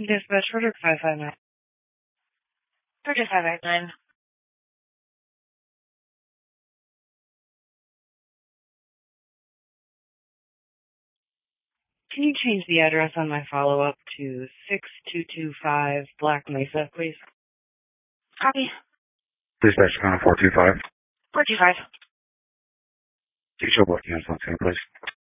Dispatch, Frederick 559. Frederick 589. Can you change the address on my follow-up to 6225 Black Mesa, please? Copy. Dispatch counter 425. 425. Get your booking on something, please.